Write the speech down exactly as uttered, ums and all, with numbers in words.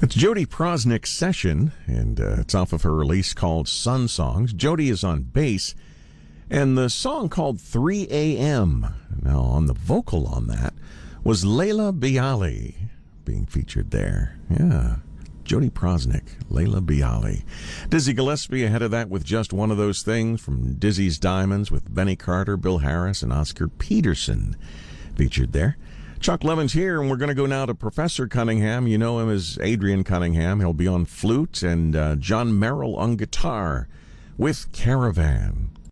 It's Jody Prosnick's Session, and uh, it's off of her release called Sun Songs. Jody is on bass, and the song called three a.m. Now, on the vocal on that was Layla Bialy being featured there. Yeah, Jody Prosnick, Layla Bialy. Dizzy Gillespie ahead of that with Just One of Those Things from Dizzy's Diamonds with Benny Carter, Bill Harris, and Oscar Peterson featured there. Chuck Levin's here, and we're going to go now to Professor Cunningham. You know him as Adrian Cunningham. He'll be on flute, and uh, John Merrill on guitar with Caravan.